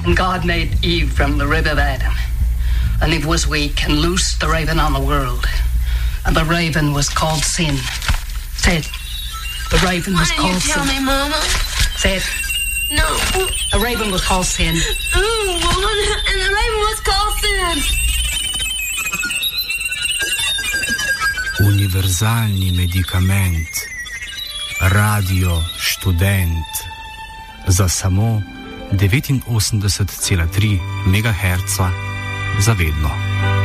And God made Eve from the rib of Adam. And Eve was weak and loosed the raven on the world. And the raven was called sin. Say it. The raven was called sin. Why didn't you tell me, Mama? Say it. No. The raven was called sin. Woman, and the raven was called sin. Univerzalni medikament. Radio Študent. Za samo 89,3 MHz. Za vedno.